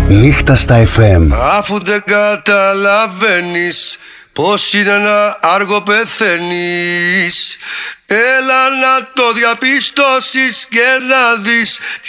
Νύχτα στα FM. Αφού δεν καταλαβαίνεις πως είναι να άργο πεθαίνεις, έλα να το διαπιστώσεις και να δεις